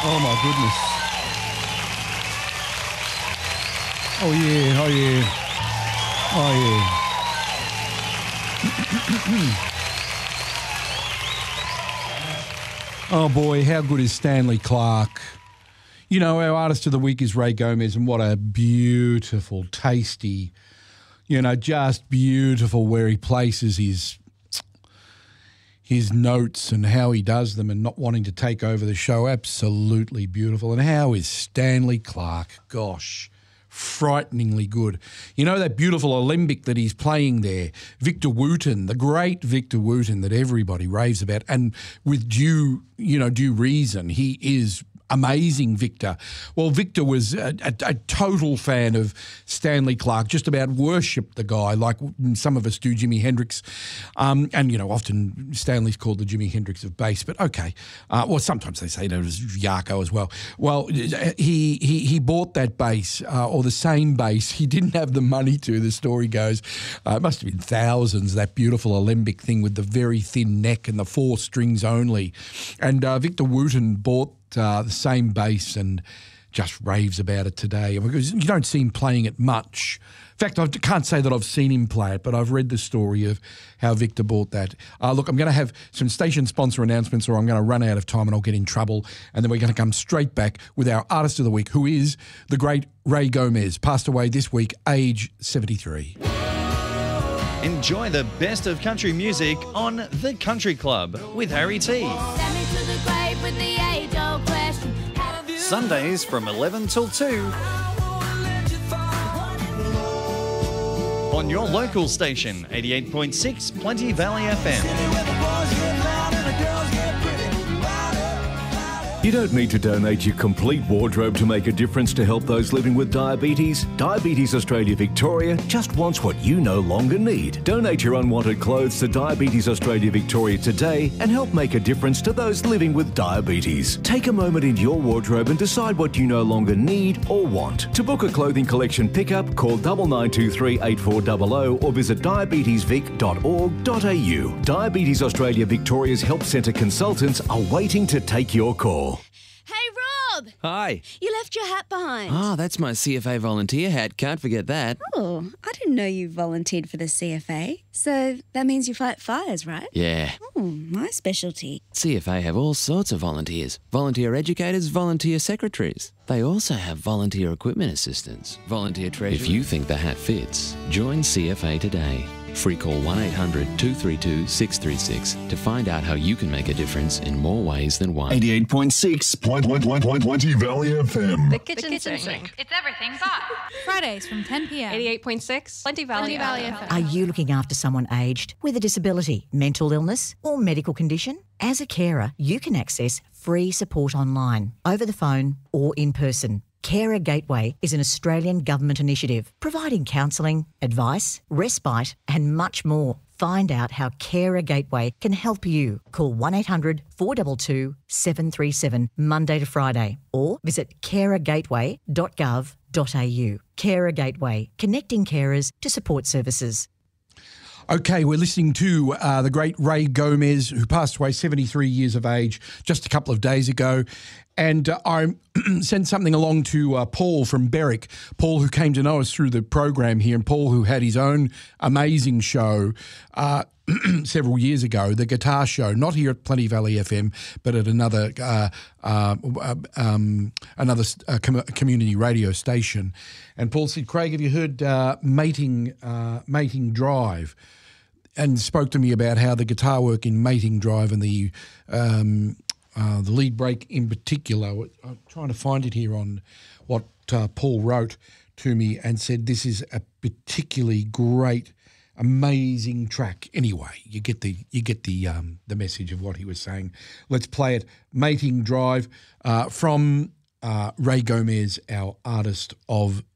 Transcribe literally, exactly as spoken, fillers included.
Oh, my goodness. Oh, yeah, oh, yeah. Oh, yeah. Oh, boy, how good is Stanley Clarke? You know, our artist of the week is Ray Gomez, and what a beautiful, tasty, you know, just beautiful where he places his his notes and how he does them and not wanting to take over the show. Absolutely beautiful. And how is Stanley Clarke? Gosh, frighteningly good. You know that beautiful Alembic that he's playing there, Victor Wooten, the great Victor Wooten that everybody raves about, and with due, you know, due reason, he is amazing, Victor. Well, Victor was a, a, a total fan of Stanley Clarke, just about worshipped the guy like some of us do Jimi Hendrix. Um, and, you know, often Stanley's called the Jimi Hendrix of bass, but okay. Uh, well, sometimes they say that as Yarko as well. Well, he he, he bought that bass, uh, or the same bass. He didn't have the money to, the story goes. Uh, it must have been thousands, that beautiful Alembic thing with the very thin neck and the four strings only. And uh, Victor Wooten bought Uh, the same bass and just raves about it today. Because you don't see him playing it much. In fact, I can't say that I've seen him play it, but I've read the story of how Victor bought that. Uh, look, I'm going to have some station sponsor announcements or I'm going to run out of time and I'll get in trouble. And then we're going to come straight back with our Artist of the Week, who is the great Ray Gomez, passed away this week, age seventy-three. Enjoy the best of country music on The Country Club with Harry T. Sundays from eleven till two on your local station, eighty-eight point six Plenty Valley F M. You don't need to donate your complete wardrobe to make a difference to help those living with diabetes. Diabetes Australia Victoria just wants what you no longer need. Donate your unwanted clothes to Diabetes Australia Victoria today and help make a difference to those living with diabetes. Take a moment in your wardrobe and decide what you no longer need or want. To book a clothing collection pickup, call nine nine two three eight four zero zero or visit diabetes vic dot org dot a u. Diabetes Australia Victoria's Help Centre consultants are waiting to take your call. Hey, Rob! Hi. You left your hat behind. Oh, that's my C F A volunteer hat. Can't forget that. Oh, I didn't know you volunteered for the C F A. So that means you fight fires, right? Yeah. Oh, my specialty. C F A have all sorts of volunteers. Volunteer educators, volunteer secretaries. They also have volunteer equipment assistants, volunteer treasurers. If you think the hat fits, join C F A today. Free call one eight hundred two three two six three six to find out how you can make a difference in more ways than one. eighty-eight point six Plenty Valley F M. The kitchen, the kitchen sink. sink. It's everything but. Fridays from ten p.m. eighty-eight point six Plenty Valley, Plenty Valley F M. Are you looking after someone aged with a disability, mental illness or medical condition? As a carer, you can access free support online, over the phone or in person. Carer Gateway is an Australian government initiative providing counselling, advice, respite and much more. Find out how Carer Gateway can help you. Call one eight hundred four two two seven three seven Monday to Friday or visit carer gateway dot gov dot a u. Carer Gateway, connecting carers to support services. Okay, we're listening to uh, the great Ray Gomez, who passed away seventy-three years of age just a couple of days ago. And uh, I sent something along to uh, Paul from Berwick, Paul who came to know us through the program here, and Paul who had his own amazing show uh, several years ago, the Guitar Show, not here at Plenty Valley F M, but at another uh, uh, um, another uh, com- community radio station. And Paul said, Craig, have you heard uh, Mating uh, Mating Drive? And spoke to me about how the guitar work in Mating Drive and the um, uh, the lead break in particular. I'm trying to find it here on what uh, Paul wrote to me and said this is a particularly great, amazing track. Anyway, you get the you get the um, the message of what he was saying. Let's play it. Mating Drive uh, from uh, Ray Gomez, our artist of